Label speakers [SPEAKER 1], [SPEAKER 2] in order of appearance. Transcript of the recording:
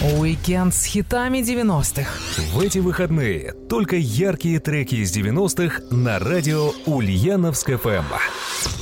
[SPEAKER 1] Уикенд с хитами 90-х.
[SPEAKER 2] В эти выходные только яркие треки из 90-х на радио Ульяновск ФМ.